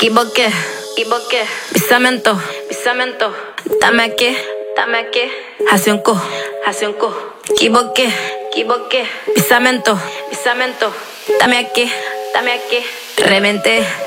equivoqué, pisamento, dame aquí, hace un cu, equivoqué, pisamento, dame aquí, reventé.